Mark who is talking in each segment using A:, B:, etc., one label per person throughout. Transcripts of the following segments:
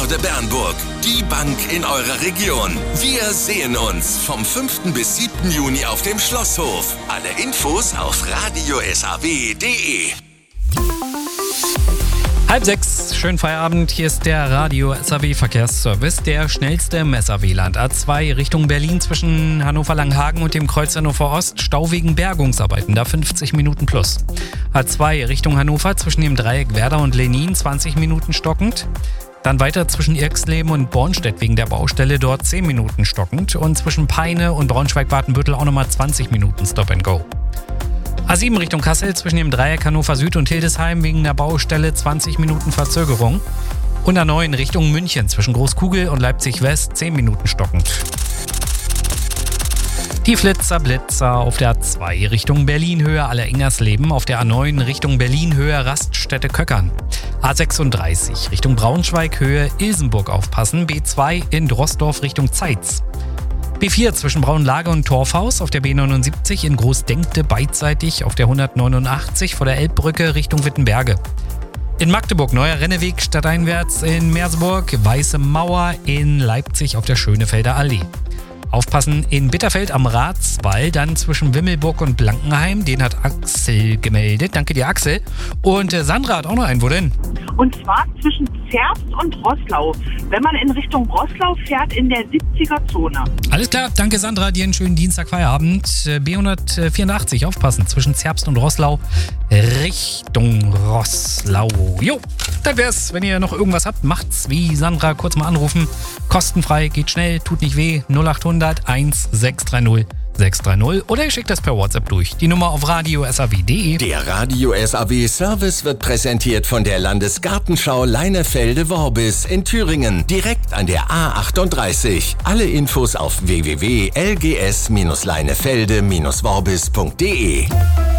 A: Banknorde Bernburg. Die Bank in eurer Region. Wir sehen uns vom 5. bis 7. Juni auf dem Schlosshof. Alle Infos auf radiosaw.de.
B: 5:30, schönen Feierabend. Hier ist der Radio SAW Verkehrsservice, der schnellste im SAW-Land. A2 Richtung Berlin zwischen Hannover-Langhagen und dem Kreuz Hannover Ost, Stau wegen Bergungsarbeiten, da 50 Minuten plus. A2 Richtung Hannover zwischen dem Dreieck Werder und Lenin, 20 Minuten stockend. Dann weiter zwischen Irxleben und Bornstedt wegen der Baustelle, dort 10 Minuten stockend. Und zwischen Peine und Braunschweig-Watenbüttel auch nochmal 20 Minuten Stop and Go. A7 Richtung Kassel zwischen dem Dreieck Hannover Süd und Hildesheim wegen der Baustelle 20 Minuten Verzögerung. Und A9 Richtung München zwischen Großkugel und Leipzig West 10 Minuten stockend. Die Blitzer auf der A2 Richtung Berlin-Höhe Aller-Ingersleben, auf der A9 Richtung Berlin-Höhe Raststätte Köckern. A36 Richtung Braunschweig-Höhe Ilsenburg aufpassen, B2 in Drossdorf Richtung Zeitz. B4 zwischen Braunlage und Torfhaus, auf der B79 in Großdenkte beidseitig, auf der 189 vor der Elbbrücke Richtung Wittenberge. In Magdeburg neuer Renneweg stadteinwärts, in Merseburg Weiße Mauer, in Leipzig auf der Schönefelder Allee. Aufpassen in Bitterfeld am Ratswall, dann zwischen Wimmelburg und Blankenheim. Den hat Axel gemeldet. Danke dir, Axel. Und Sandra hat auch noch einen. Wo denn?
C: Und zwar zwischen Zerbst und Roßlau. Wenn man in Richtung Roßlau fährt, in der 70er-Zone.
B: Alles klar, danke Sandra. Dir einen schönen Dienstag, Feierabend. B184, aufpassen. Zwischen Zerbst und Roßlau Richtung Roßlau. Jo, das wär's. Wenn ihr noch irgendwas habt, macht's wie Sandra. Kurz mal anrufen. Kostenfrei, geht schnell, tut nicht weh. 0800 1630 630 oder ihr schickt das per WhatsApp durch. Die Nummer auf radiosaw.de.
A: Der Radio SAW Service wird präsentiert von der Landesgartenschau Leinefelde-Worbis in Thüringen, direkt an der A38. Alle Infos auf www.lgs-leinefelde-worbis.de.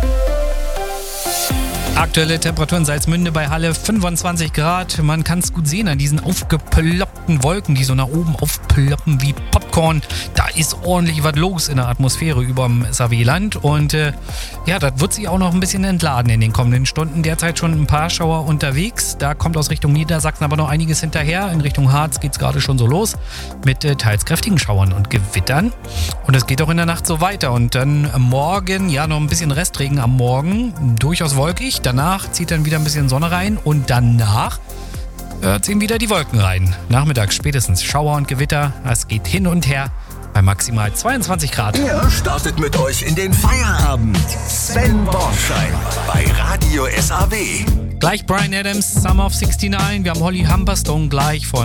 B: Aktuelle Temperatur in Salzmünde bei Halle 25 Grad. Man kann es gut sehen an diesen aufgeploppten Wolken, die so nach oben aufploppen wie Popcorn. Da ist ordentlich was los in der Atmosphäre überm SAW-Land. Und ja, das wird sich auch noch ein bisschen entladen in den kommenden Stunden. Derzeit schon ein paar Schauer unterwegs. Da kommt aus Richtung Niedersachsen aber noch einiges hinterher. In Richtung Harz geht es gerade schon so los mit teils kräftigen Schauern und Gewittern. Und es geht auch in der Nacht so weiter. Und dann morgen, ja, noch ein bisschen Restregen am Morgen. Durchaus wolkig. Danach zieht dann wieder ein bisschen Sonne rein und danach ziehen wieder die Wolken rein. Nachmittags spätestens Schauer und Gewitter. Es geht hin und her bei maximal 22 Grad.
A: Er startet mit euch in den Feierabend. Sven Bornschein bei Radio SAW.
B: Gleich Bryan Adams, Summer of 69. Wir haben Holly Humberstone gleich von